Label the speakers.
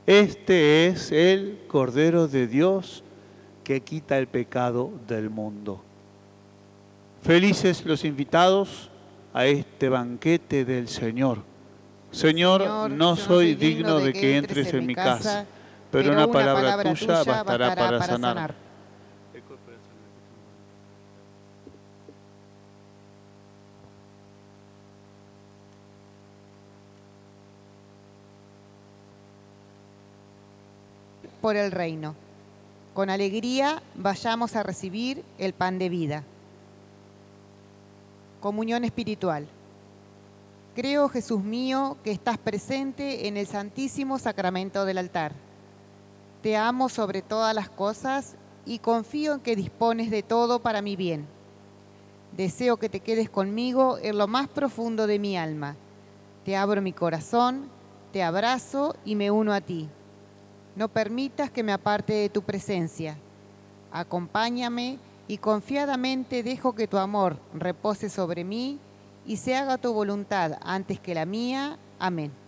Speaker 1: Este es el Cordero de Dios que quita el pecado del mundo. Felices los invitados a este banquete del Señor. Señor, no soy digno de que entres en mi casa, pero una palabra tuya bastará para sanar.
Speaker 2: Por el reino. Con alegría vayamos a recibir el pan de vida. Comunión espiritual. Creo, Jesús mío, que estás presente en el Santísimo Sacramento del altar. Te amo sobre todas las cosas y confío en que dispones de todo para mi bien. Deseo que te quedes conmigo en lo más profundo de mi alma. Te abro mi corazón, te abrazo y me uno a ti. No permitas que me aparte de tu presencia. Acompáñame y confiadamente dejo que tu amor repose sobre mí y se haga tu voluntad antes que la mía. Amén.